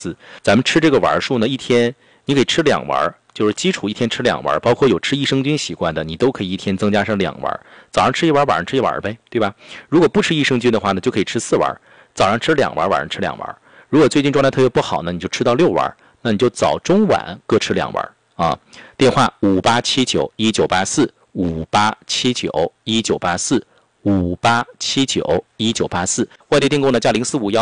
咱们吃这个丸数呢，一天你可以吃2丸，就是基础一天吃2丸，包括有吃益生菌习惯的，你都可以一天增加上2丸，早上吃1丸，晚上吃1丸呗，对吧？如果不吃益生菌的话呢，就可以吃4丸，早上吃2丸，晚上吃2丸。如果最近状态特别不好呢，你就吃到6丸，那你就早中晚各吃2丸啊。电话587919845879198458791984，外地订购呢加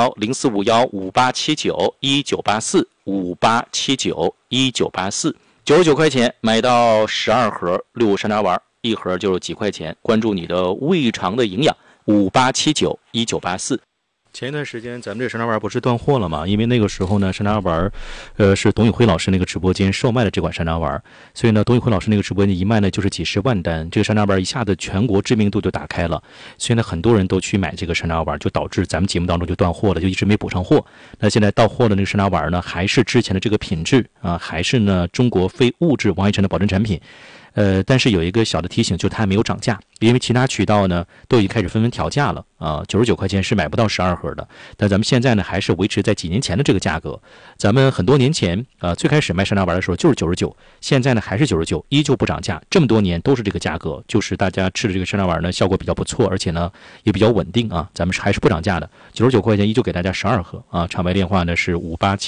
045104515879198458791984，99块钱买到12盒6山楂丸，一盒就是几块钱。关注你的胃肠的营养，58791984。前一段时间咱们这个山楂丸不是断货了吗？因为那个时候呢，山楂丸是董宇辉老师那个直播间售卖的这款山楂丸，所以呢，董宇辉老师那个直播间一卖呢就是几十万单，这个山楂丸一下子全国知名度就打开了，所以呢，很多人都去买这个山楂丸，就导致咱们节目当中就断货了，就一直没补上货。那现在到货的那个山楂丸呢，还是之前的这个品质啊，还是呢中国非物质王一晨的保证产品。但是有一个小的提醒，就是它还没有涨价，因为其他渠道呢都已经开始纷纷调价了啊，99块钱是买不到12盒的。但咱们现在呢还是维持在几年前的这个价格。咱们很多年前最开始卖山楂丸的时候就是99，现在呢还是99，依旧不涨价，这么多年都是这个价格，就是大家吃的这个山楂丸呢效果比较不错，而且呢也比较稳定啊，咱们还是不涨价的，99块钱依旧给大家12盒啊。场外电话呢是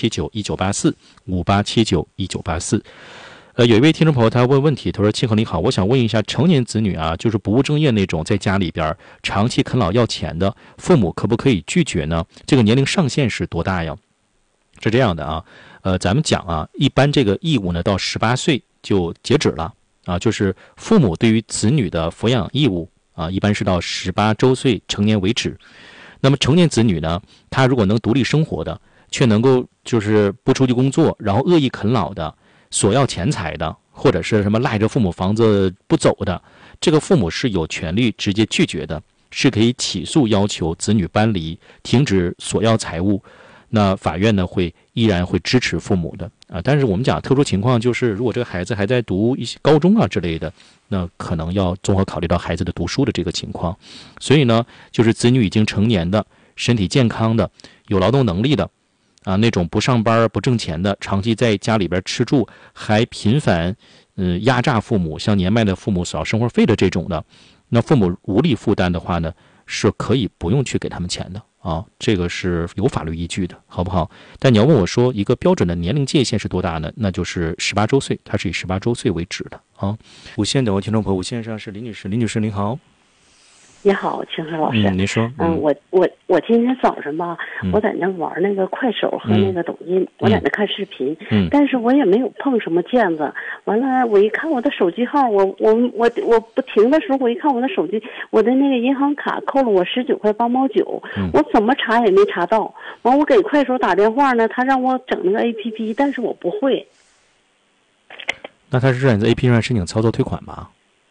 5879198458791984。有一位听众朋友他问问题，他说：“庆贺你好，我想问一下，成年子女啊，就是不务正业那种，在家里边长期啃老要钱的，父母可不可以拒绝呢？这个年龄上限是多大呀？”是这样的啊，咱们讲啊，一般这个义务呢到18岁就截止了啊，就是父母对于子女的抚养义务啊，一般是到18周岁成年为止。那么成年子女呢，他如果能独立生活的，却能够就是不出去工作，然后恶意啃老的，索要钱财的，或者是什么赖着父母房子不走的，这个父母是有权利直接拒绝的，是可以起诉要求子女搬离，停止索要财物。那法院呢依然会支持父母的啊。但是我们讲特殊情况，就是如果这个孩子还在读一些高中啊之类的，那可能要综合考虑到孩子的读书的这个情况。所以呢，就是子女已经成年的、身体健康的、有劳动能力的。那种不上班不挣钱的，长期在家里边吃住，还频繁压榨父母，向年迈的父母索要生活费的这种的，那父母无力负担的话呢，是可以不用去给他们钱的啊，这个是有法律依据的，好不好？但你要问我说一个标准的年龄界限是多大呢？那就是18周岁，它是以18周岁为止的啊。无线的听众朋友，无线上是李女士，李女士您好。 你好，青海老师。 您说。 我今天早上吧，我在那玩那个快手和那个抖音，我在那看视频，但是我也没有碰什么键子。完了，我一看我的手机号，我不停的时候，我一看我的手机，我的那个银行卡扣了我19块8毛9，我怎么查也没查到。完，我给快手打电话呢，他让我整那个 APP， 但是我不会。 那他是让你在 APP 上申请操作退款吧？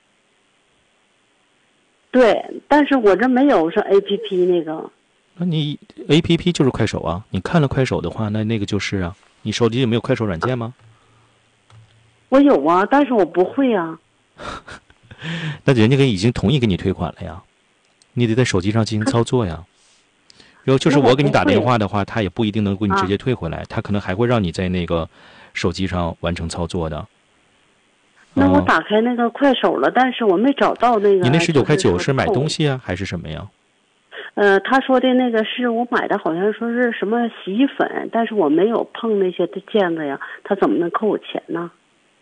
对，但是我这没有说 APP 那个。 那你 APP 就是快手啊，你看了快手的话，那个就是啊。你手机有没有快手软件吗？ 我有啊，但是我不会啊。 那人家已经同意给你退款了呀，你得在手机上进行操作呀。然后就是我给你打电话的话，他也不一定能给你直接退回来，他可能还会让你在那个手机上完成操作的。 那我打开那个快手了，但是我没找到那个。 你那19块9是买东西啊，还是什么呀？ 他说的那个是我买的，好像说是什么洗衣粉，但是我没有碰那些的件子呀，他怎么能扣我钱呢？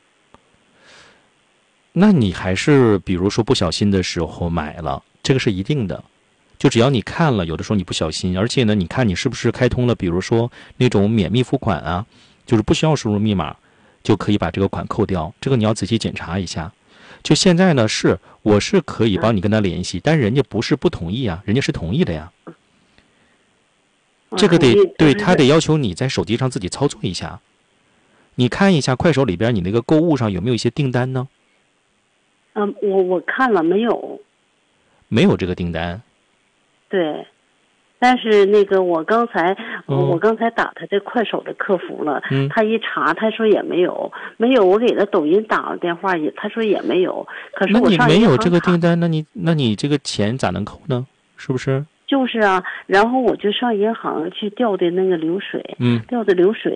那你还是比如说不小心的时候买了，这个是一定的。就只要你看了，有的时候你不小心，而且呢，你看你是不是开通了，比如说那种免密付款啊，就是不需要输入密码。就可以把这个款扣掉，这个你要仔细检查一下。就现在呢，我是可以帮你跟他联系，但是人家不是不同意啊，人家是同意的呀。这个对他得要求你在手机上自己操作一下。你看一下快手里边你那个购物上有没有一些订单呢？ 我看了没有？ 没有这个订单。 对。但是那个我刚才打他这快手的客服了，他一查他说也没有，我给他抖音打了电话他说也没有。可是我上那你没有这个订单，那你这个钱咋能扣呢？是不是？ 就是啊，然后我就上银行去调的那个流水，调的流水。